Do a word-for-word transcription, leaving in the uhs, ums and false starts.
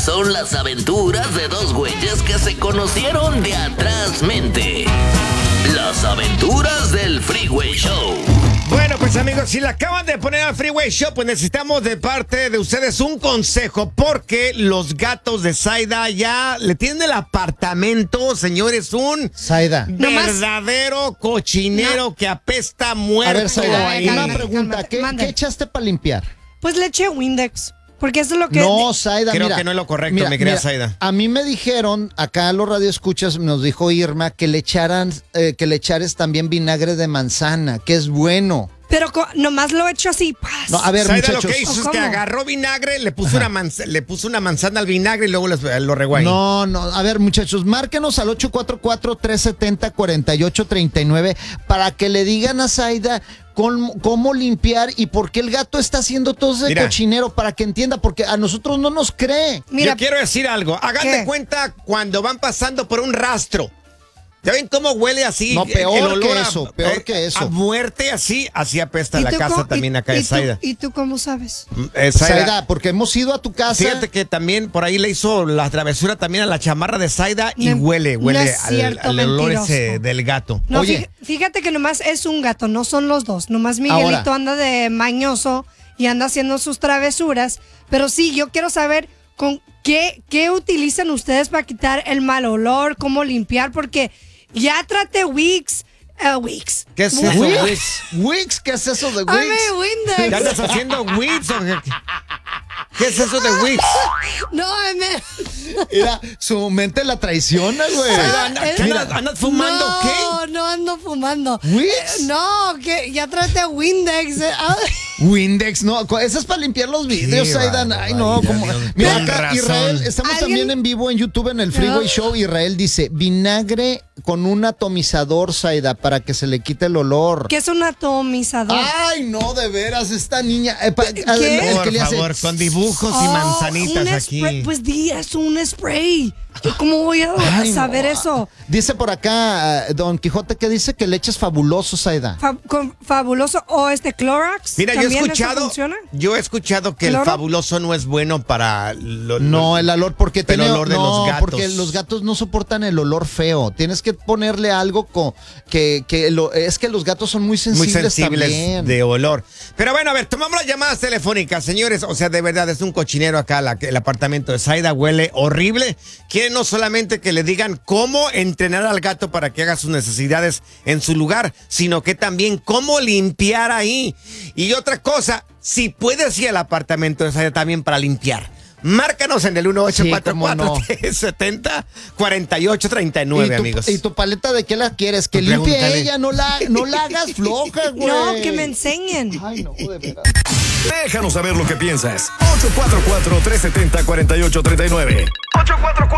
son las aventuras de dos güeyes que se conocieron de atrás mente. Las aventuras del Freeway Show. Bueno, pues amigos, si le acaban de poner al Freeway Show, pues necesitamos de parte de ustedes un consejo, porque los gatos de Zaida ya le tienen el apartamento, señores, un Zaida, verdadero cochinero no. que apesta muerto. A ver, Zaida, ahí. una pregunta, ¿qué, ¿qué echaste para limpiar? Pues le eché Windex. Porque eso es lo que... No, Zaida, Creo mira, que no es lo correcto, mira, mi querida mira, Zaida. A mí me dijeron, acá a los radioescuchas, nos dijo Irma, que le echaran, eh, que le echares también vinagre de manzana, que es bueno. Pero nomás lo he hecho así. ¡Paz! No, a ver, Zaida muchachos. lo que hizo es que agarró vinagre, le puso, una manzana, le puso una manzana al vinagre y luego lo regó ahí. No, no, a ver, muchachos, márquenos al ocho cuatro cuatro, tres siete cero, cuatro ocho tres nueve para que le digan a Zaida cómo, cómo limpiar y por qué el gato está haciendo todo ese Mira, cochinero, para que entienda, porque a nosotros no nos cree. Mira, yo quiero decir algo, hagan ¿qué? de cuenta cuando van pasando por un rastro. ¿Ya ven cómo huele así? No, peor el olor que a, eso, peor eh, que eso. A muerte así, así apesta ¿y la tú casa cómo- también y- acá de y tú- Zaida. ¿Y tú cómo sabes? Eh, Zaida, Zaida, porque hemos ido a tu casa. fíjate que también por ahí le hizo la travesura también a la chamarra de Zaida y No, huele, no huele es al, cierto, al olor mentiroso. ese del gato. No, Oye. fí- fíjate que nomás es un gato, no son los dos. Nomás Miguelito Ahora. anda de mañoso y anda haciendo sus travesuras. Pero sí, yo quiero saber con qué, qué utilizan ustedes para quitar el mal olor, cómo limpiar, porque ya traté Wix. Uh, Wix. ¿Qué es eso, Wix. Wix? Wix, ¿qué es eso de A Wix? ver, Windex. ¿Ya andas haciendo Wix o qué? ¿Qué es eso de Wix? No, me... Mira, su mente la traiciona, güey. Zaida, anda- ¿qué Mira, andas, andas fumando no, qué? No, ando fumando. ¿Wix? Eh, No, que ya traté Windex. eh, ah. Windex, no, eso es para limpiar los vidrios, Qué Zaidan. Ay, no, barbaridad, como. Dios. Mira, Con acá razón. Israel, estamos ¿Alguien? también en vivo en YouTube en el Freeway No. Show. Israel dice: vinagre con un atomizador, Zaida, para que se le quite el olor. Que es un atomizador. Ay, no, de veras, esta niña. eh, pa- ¿Qué? a- el que Por le hace- favor, con dibujos y Oh, manzanitas un aquí. spray, pues di, es un spray. ¿Yo ¿Cómo voy a Ay, no. saber eso? Dice por acá, eh, Don Quijote, que dice que leche es fabuloso, Zaida. Fa- con fabuloso. O este Clorox. Mira, yo he ¿también eso escuchado, funciona? yo he escuchado que el ¿Cloro? fabuloso no es bueno para lo- No, el olor, porque el tiene olor de no, los gatos. porque los gatos no soportan el olor feo. Tienes que ponerle algo con, que, que lo- es que los gatos son muy muy sensibles, sensibles también. de olor. Pero bueno, a ver, tomamos las llamadas telefónicas, señores. O sea, de verdad, es un cochinero acá. La, el apartamento de Zaida huele horrible. Quieren no solamente que le digan cómo entrenar al gato para que haga sus necesidades en su lugar, sino que también cómo limpiar ahí. Y otra cosa, si puedes ir al apartamento de Zaida también para limpiar. Márcanos en el uno ocho cuatro cuatro, tres siete cero, cuatro ocho tres nueve, ¿Y tu, amigos. ¿Y tu paleta de qué la quieres? Que Pues limpie pregúntale. ella, no la, no la hagas floja, güey. No, que me enseñen. Ay, no, de veras. Déjanos saber lo que piensas. ocho cuatro cuatro, tres siete cero, cuatro ocho tres nueve.